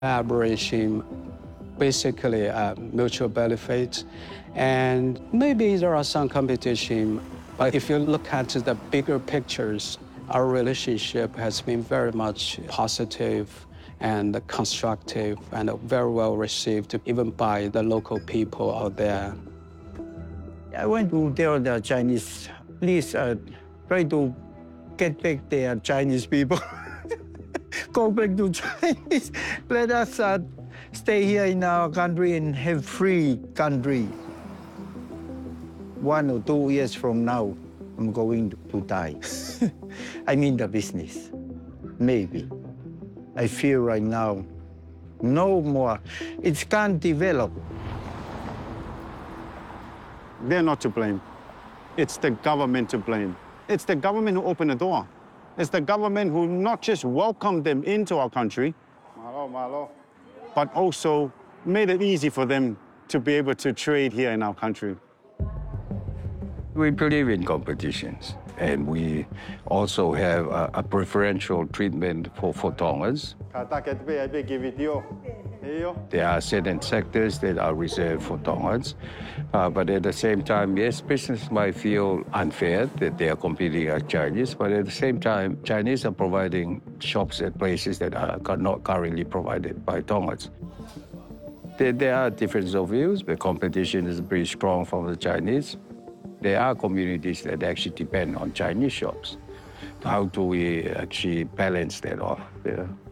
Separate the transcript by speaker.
Speaker 1: collaboration, basically mutual benefit. And maybe there are some competition, but if you look at the bigger pictures, our relationship has been very much positive and constructive and very well received even by the local people out there.
Speaker 2: I want to tell the Chinese, please try to get back their Chinese people. Go back to Chinese. Let us stay here in our country and have free country. 1 or 2 years from now, I'm going to die. I mean the business, maybe. I feel right now, no more. It can't develop.
Speaker 3: They're not to blame. It's the government to blame. It's the government who opened the door. It's the government who not just welcomed them into our country, but also made it easy for them to be able to trade here in our country.
Speaker 4: We believe in competitions, and we also have a preferential treatment for Tongans. There are certain sectors that are reserved for Tongans, but at the same time, yes, business might feel unfair that they are competing with Chinese, but at the same time, Chinese are providing shops at places that are not currently provided by Tongans. There are differences of views, but competition is pretty strong from the Chinese. There are communities that actually depend on Chinese shops. How do we actually balance that off? Yeah.